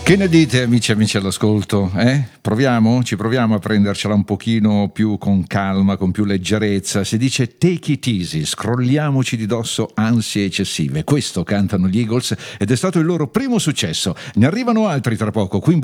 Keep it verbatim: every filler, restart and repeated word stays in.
Che ne dite, amici e amici all'ascolto? Eh? Proviamo? Ci proviamo a prendercela un pochino più con calma, con più leggerezza. Si dice take it easy, scrolliamoci di dosso ansie eccessive. Questo cantano gli Eagles ed è stato il loro primo successo. Ne arrivano altri tra poco. Qui in